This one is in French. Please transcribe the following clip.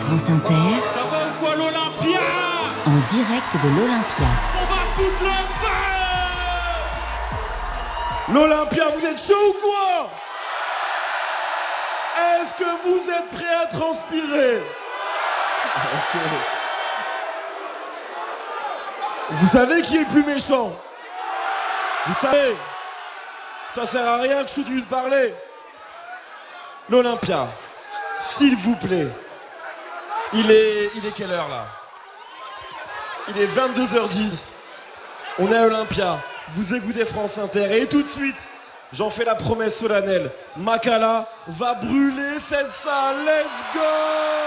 France Inter. Ça va ou quoi l'Olympia? En direct de l'Olympia. On va foutre le feu! L'Olympia, vous êtes chaud ou quoi? Est-ce que vous êtes prêts à transpirer? Ok. Vous savez qui est le plus méchant? Vous savez? Ça sert à rien que je continue de parler. L'Olympia, s'il vous plaît. Il est quelle heure là? Il est 22h10. On est à Olympia. Vous écoutez France Inter. Et tout de suite, j'en fais la promesse solennelle. Makala va brûler cette salle. Let's go!